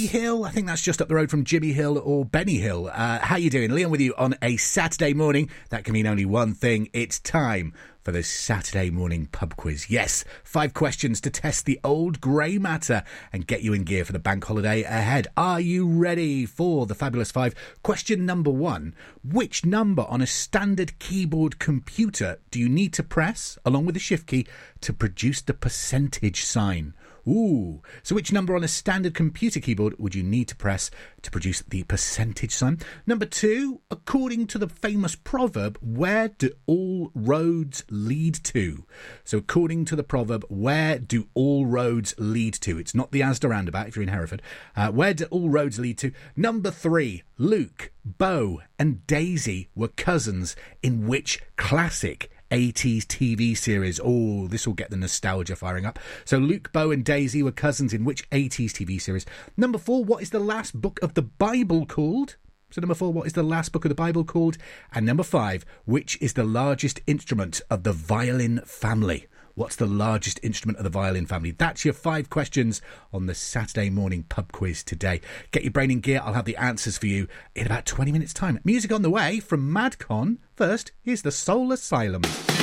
Jimmy Hill. I think that's just up the road from Jimmy Hill or Benny Hill. How you doing? Leon with you on a Saturday morning. That can mean only one thing. It's time for the Saturday morning pub quiz. Yes, 5 questions to test the old grey matter and get you in gear for the bank holiday ahead. Are you ready for the Fabulous 5? Question number 1. Which number on a standard keyboard computer do you need to press, along with the shift key, to produce the percentage sign? Ooh, so which number on a standard computer keyboard would you need to press to produce the percentage sign? Number 2, according to the famous proverb, where do all roads lead to? So according to the proverb, where do all roads lead to? It's not the Asda roundabout if you're in Hereford. Where do all roads lead to? Number 3, Luke, Bo and Daisy were cousins in which classic 80s TV series? Oh, this will get the nostalgia firing up. So Luke, Bo and Daisy were cousins in which 80s TV series? Number 4, what is the last book of the Bible called? So number 4, what is the last book of the Bible called? And number 5, which is the largest instrument of the violin family? What's the largest instrument of the violin family? That's your 5 questions on the Saturday morning pub quiz today. Get your brain in gear. I'll have the answers for you in about 20 minutes' time. Music on the way from Madcon. First, here's the Soul Asylum.